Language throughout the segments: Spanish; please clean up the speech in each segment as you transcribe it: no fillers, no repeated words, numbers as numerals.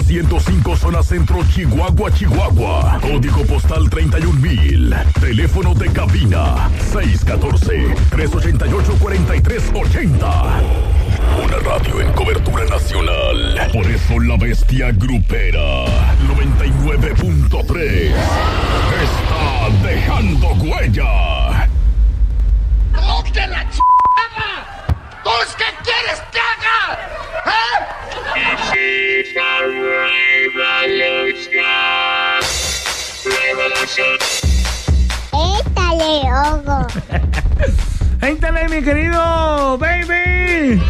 305 zona centro, Chihuahua, Chihuahua. Código postal 31,000. Teléfono de cabina 614-388-4380. Una radio en cobertura nacional. Por eso la bestia grupera 99.3 está dejando huella. ¡Oh, que la chingada! ¿Tú qué quieres que haga? ¡Étale, Hugo! ¡Éntale, mi querido baby!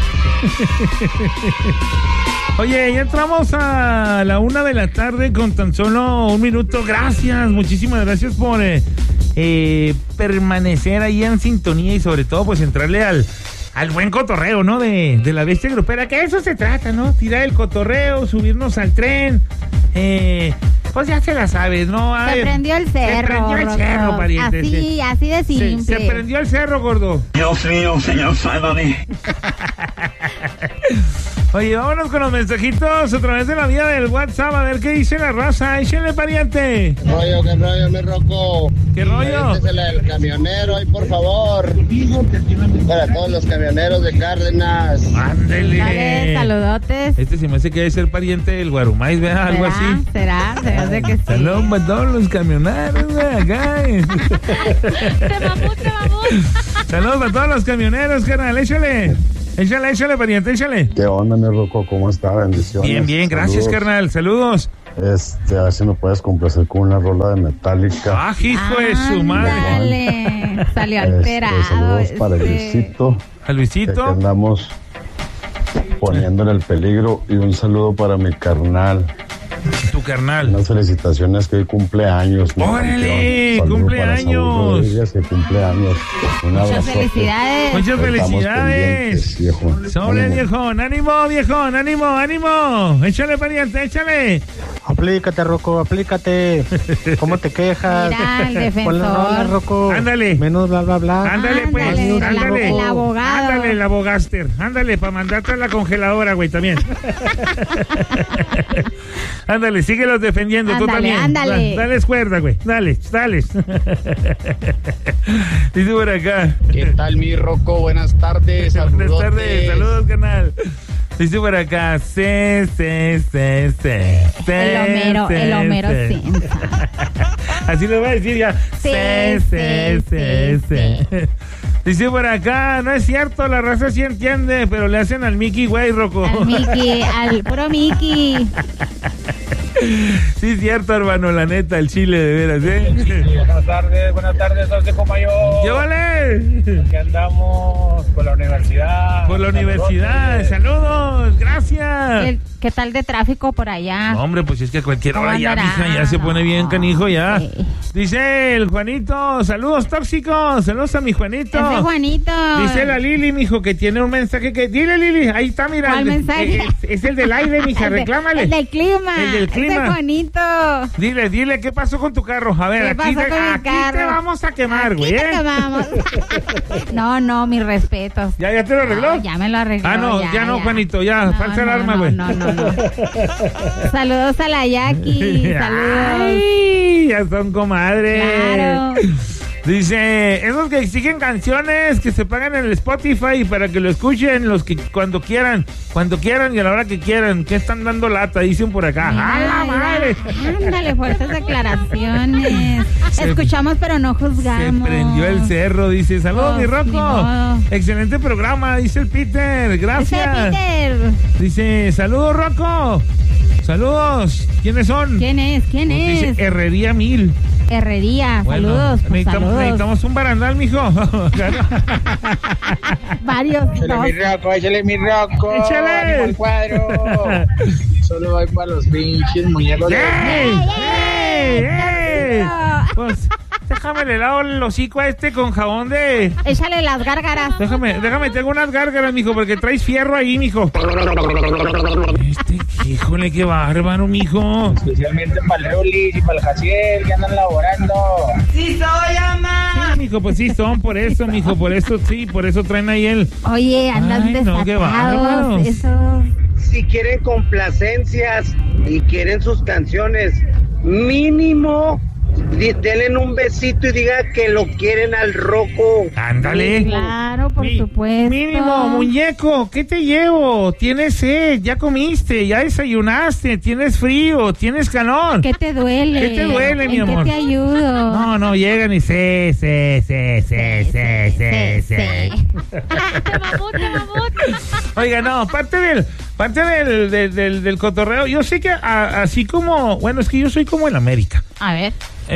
Oye, ya entramos a la 1 de la tarde con tan solo 1 minuto. Gracias, muchísimas gracias por permanecer ahí en sintonía y sobre todo pues entrarle al buen cotorreo, ¿no? De la bestia grupera, que eso se trata, ¿no? Tirar el cotorreo, subirnos al tren, pues ya se la sabes, ¿no? Se prendió el cerro. Se prendió el cerro, pariente. Así de simple. Se prendió el cerro, gordo. Dios mío, señor, sálvame. Oye, vámonos con los mensajitos a través de la vía del WhatsApp, a ver qué dice la raza. Échale, pariente. ¿Qué rollo, mi Roco? ¿Qué rollo? Este es el camionero, ahí por favor. Para todos los camioneros de Cárdenas. Ándele. Dale, saludotes. Este se me hace que debe ser pariente del Guarumais, ¿verdad? Algo así. ¿Será? Se me hace que sí. Saludos para todos los camioneros, güey, acá. Te mamut. Saludos para todos los camioneros, carnal. Échale, pariente, échale. ¿Qué onda, mi Roco? ¿Cómo está? Bendiciones. Bien, gracias, carnal. Saludos. A ver si me puedes complacer con una rola de Metallica. ¡Ah, hijo de su madre! Dale, salió alterado. Saludos para Luisito. ¿A Luisito? Que andamos poniéndole el peligro. Y un saludo para mi carnal. Tu carnal. Unas felicitaciones que hoy cumpleaños. ¡Órale! ¡Cumpleaños! Que cumpleaños. Un abrazo. Muchas felicidades. Muchas felicidades. Sobre, viejón. ¡Ánimo, viejón! ¡Ánimo! Échale, pariente, échale. Aplícate, Rocco, aplícate. ¿Cómo te quejas? Mira, el defensor. Ponle rola, Rocco. Ándale. Menos bla, bla, bla. Ándale, pues. Ándale. El abogado. Ándale, el abogaster. Ándale, para mandarte a la congeladora, güey, también. Ándale, síguelos defendiendo, tú también. Ándale. Dale cuerda, güey. Dale. Dice por acá. ¿Qué tal, mi Roco? Buenas tardes. Buenas tardes, saludos, canal. Dice por acá, el Homero Simpson. Así lo voy a decir ya. Sí. Dice por acá, no es cierto, la raza sí entiende, pero le hacen al Mickey, güey, Rocco. Al puro Mickey. Sí, es cierto, hermano, la neta, el chile, de veras, Buenas tardes, José Comayo. ¡Llévale! Aquí andamos por la universidad. Saludos, gracias. ¿Qué tal de tráfico por allá? No, hombre, pues es que a cualquier hora ya, andará? mija, ya se pone bien canijo ya. Sí. Dice el Juanito, saludos tóxicos, saludos a mi Juanito. Ese Juanito. Dice la Lili, mijo, que tiene un mensaje que... Dile, Lili, ahí está, mira. ¿Cuál mensaje? Es el del aire, mija, reclámale. El del clima. Ese Juanito. Dile, ¿qué pasó con tu carro? A ver, aquí te vamos a quemar, güey. Aquí te quemamos. No, mis respetos. ¿Ya te lo arregló? Ya me lo arregló. Ah, no, ya no, Juanito, ya, falsa alarma, güey. No. Saludos a la Jackie. Saludos. Ay, ya son comadres. Claro. Dice, esos que exigen canciones que se pagan en el Spotify para que lo escuchen los que cuando quieran y a la hora que quieran, que están dando lata, dicen por acá. ¡A la madre! Ándale, fuertes declaraciones. Escuchamos pero no juzgamos. Se prendió el cerro, dice. Saludos, mi Rocco. Excelente programa, dice el Peter. Gracias. Dice, saludos, Rocco. Saludos. ¿Quiénes son? ¿Quién es? Dice Herrería 1000. Herrería, bueno, saludos. Necesitamos un barandal, mijo. Varios. Échale mi Rocco. Échale. Al cuadro. Solo voy para los pinches muñecos. ¡Ey! Pues, déjame le lavo el hocico a este con jabón de... Échale las gárgaras. Déjame, tengo unas gárgaras, mijo, porque traes fierro ahí, mijo. Híjole, qué bárbaro, mijo. Especialmente para el Rulis y para el Jaciel, que andan laborando. ¡Sí soy, ama! Sí, mijo, pues sí son, por eso, mijo, por eso traen ahí el... Oye, andan Ay, no, qué bárbaro. Eso. Sí y quieren complacencias y quieren sus canciones, mínimo denle un besito y diga que lo quieren al Rocco. Ándale. Claro, por supuesto. Mínimo, muñeco, ¿qué te llevo? ¿Tienes sed? ¿Ya comiste? ¿Ya desayunaste? ¿Tienes frío? ¿Tienes calor? ¿Qué te duele? ¿Qué te duele, mi amor? ¿Qué te ayudo? No, llegan y sí. Mamut. Oiga, no, parte del cotorreo, yo sé que así como, bueno, es que yo soy como el América. A ver.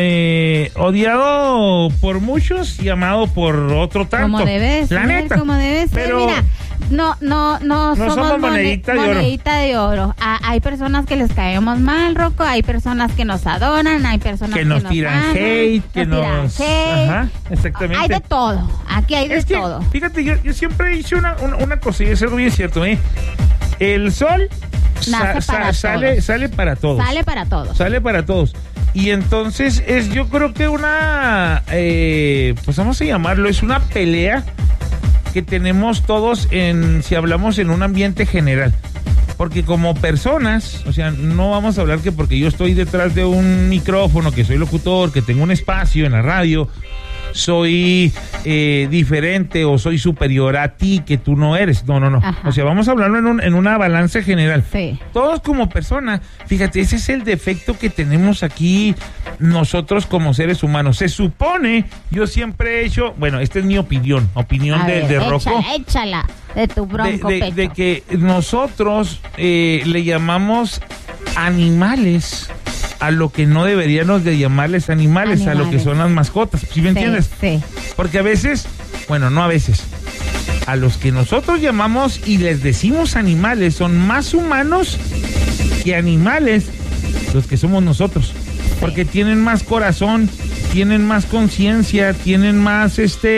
Odiado por muchos y amado por otro tanto. Como debe ser, neta. Como debe ser. Pero mira, no somos monedita de oro. Hay personas que les caemos mal, Rocco, hay personas que nos adoran, hay personas que nos tiran hate, Ajá, exactamente. Hay de todo, aquí hay de todo. Fíjate, yo siempre he dicho una cosa, y es algo bien cierto, el sol sale para todos. Sale para todos. Y entonces yo creo que pues vamos a llamarlo, es una pelea que tenemos todos si hablamos en un ambiente general. Porque como personas, o sea, no vamos a hablar que porque yo estoy detrás de un micrófono, que soy locutor, que tengo un espacio en la radio, soy diferente o soy superior a ti que tú no eres. No. Ajá. O sea, vamos a hablarlo en una balanza general. Sí. Todos como personas, fíjate, ese es el defecto que tenemos aquí nosotros como seres humanos. Se supone, yo siempre he hecho, bueno, esta es mi opinión de Rocco. Échala, de tu bronco pecho. De que nosotros le llamamos animales a lo que no deberíamos de llamarles animales, a lo que son las mascotas. ¿Sí me entiendes? Sí. Porque a veces, bueno, no a veces, a los que nosotros llamamos y les decimos animales son más humanos que animales los que somos nosotros. Porque tienen más corazón, tienen más conciencia, tienen más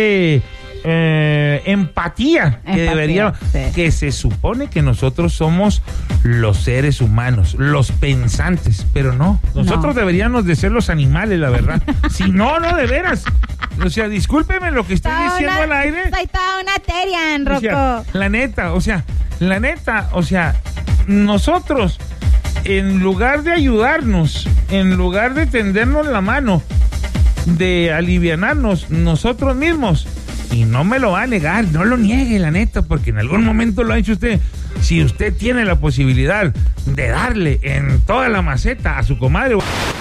empatía que debería, que se supone que nosotros somos los seres humanos, los pensantes, pero nosotros deberíamos de ser los animales, la verdad. Si no, de veras. O sea, discúlpeme lo que estoy diciendo al aire. Soy toda una Terian, Rocco. O sea, la neta, nosotros, en lugar de ayudarnos, en lugar de tendernos la mano, de alivianarnos nosotros mismos, y no me lo va a negar, no lo niegue, la neta, porque en algún momento lo ha hecho usted. Si usted tiene la posibilidad de darle en toda la maceta a su comadre,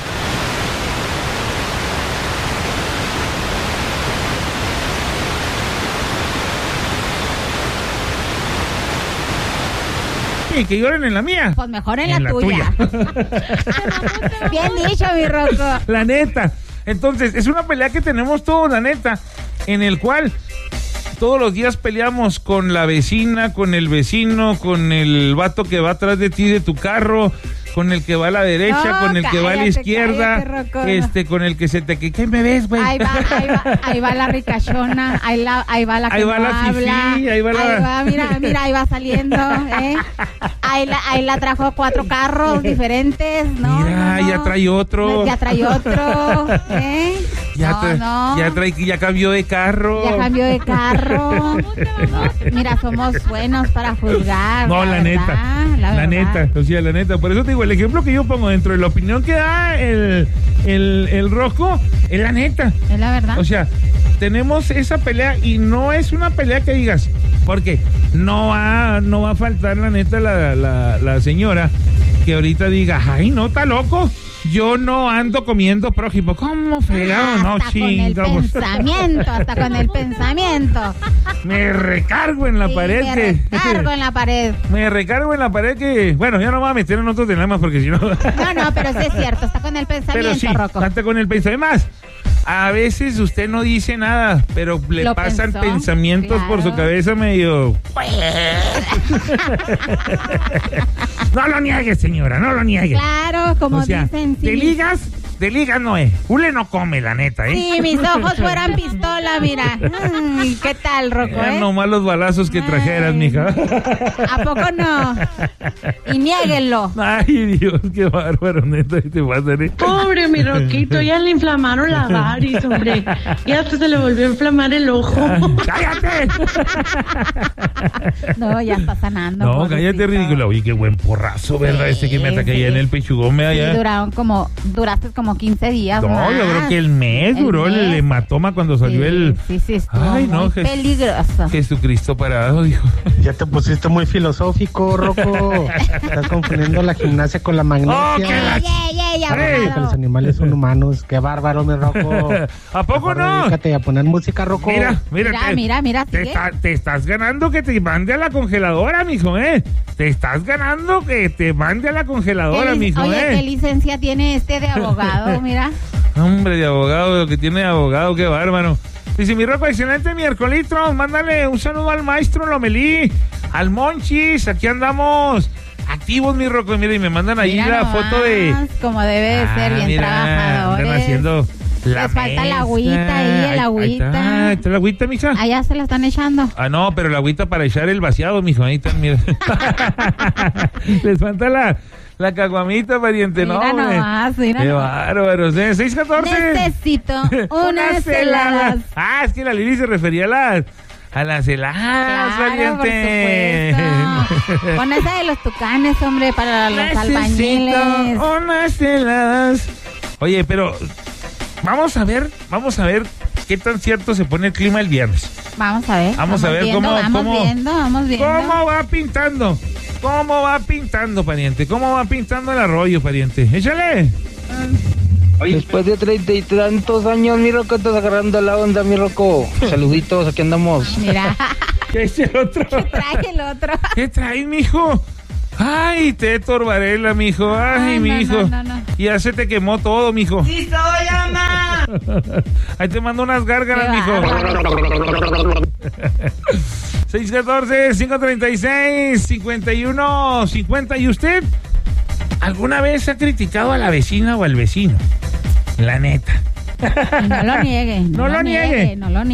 y que lloren en la mía, pues mejor en la tuya. Bien dicho, mi Rocco. La neta. Entonces, es una pelea que tenemos todos, la neta, en el cual todos los días peleamos con la vecina, con el vecino, con el vato que va atrás de ti de tu carro, con el que va a la derecha, con el que va a la izquierda, con el que se te... ¿Qué me ves, güey? Ahí va la ricachona, ahí va la que ahí va la habla, fifí, ahí va mira, ahí va saliendo, ahí la trajo 4 carros diferentes, mira, ya trae otro, ya cambió de carro. Mira, somos buenos para juzgar. No, la neta, o sea, la neta, por eso te digo, el ejemplo que yo pongo dentro de la opinión que da el Rocco es la neta. Es la verdad. O sea, tenemos esa pelea y no es una pelea que digas, porque no va a faltar la neta la señora que ahorita diga, ay, no, está loco. Yo no ando comiendo prójimo. ¿Cómo fregado? No, chingamos. Hasta con el pensamiento. Me recargo en la pared. Me recargo en la pared que... Bueno, ya no me voy a meter en otros dilemas porque si no... No, pero sí es cierto. Está con el pensamiento, pero sí, Rocco. Está con el pensamiento. Además, a veces usted no dice nada, pero le pasan pensamientos por su cabeza medio... No lo niegue, señora, no lo niegue. Claro, como o sea, dicen, sí. Te ligas de ligas no es. Ule no come, la neta, ¿eh? Sí, mis ojos fueran pistola, mira. ¿Qué tal, Rocco, nomás los balazos que trajeras, mija. ¿A poco no? Y niéguenlo. Ay, Dios, qué bárbaro, neta, te pasa, ¿eh? Pobre mi Roquito, ya le inflamaron la varis, hombre. Ya hasta se le volvió a inflamar el ojo. ¡Cállate! No, ya está sanando. No, cállate, ridículo. Oye, qué buen porrazo, ¿verdad? Sí, que me ataqué allá en el pechugón, allá. Sí, duraste como 15 días. No, más. yo creo que el mes duró el hematoma cuando salió el. Sí, ay, no, muy peligroso. Jesucristo parado, dijo. Ya te pusiste muy filosófico, Rocco. Estás confundiendo la gimnasia con la magnesia. Oh, que los animales son humanos. Qué bárbaro, mi Rocco. ¿A poco no? Dedícate a poner música, Rocco. Mira. Te estás ganando que te mande a la congeladora, mijo, Te estás ganando que te mande a la congeladora, mijo, Oye, ¿qué licencia tiene este de abogado? Mira. Hombre, de abogado, lo que tiene de abogado, qué bárbaro. Dice, mi Rocco, excelente miércoles, mándale un saludo al maestro Lomelí, al Monchis, aquí andamos activos, mi Rocco, mira, y me mandan ahí la foto de... Como debe de ser, bien trabajadores. Andan haciendo les falta la agüita ahí, el agüita. ¿Está la agüita, mija? Allá se la están echando. Ah, no, pero la agüita para echar el vaciado, mijo, ahí están, mira. Les falta la caguamita, pariente, mira no, nomás, mira qué nomás. bárbaros, 6:14. Necesito unas heladas. Ah, es que la Lili se refería a las heladas, valiente. Por supuesto. Con esa de los tucanes, hombre, para los albañiles. Unas heladas. Oye, pero vamos a ver qué tan cierto se pone el clima el viernes. Vamos a ver. Vamos viendo. ¿Cómo va pintando? ¿Cómo va pintando, pariente? ¿Cómo va pintando el arroyo, pariente? Échale. Después de 30 y tantos años, mi Rocco, estás agarrando la onda, mi Rocco. Saluditos, aquí andamos. Mira. ¿Qué es el otro? ¿Qué trae el otro? ¿Qué trae, mijo? Ay, Tetor Varela, mijo. Ay, mijo. No. Ya se te quemó todo, mijo. ¡Sí soy, ama! Ahí te mando unas gárgaras, mijo. 614-536-5150. ¿Y usted alguna vez ha criticado a la vecina o al vecino? La neta. No lo niegue. No lo niegue.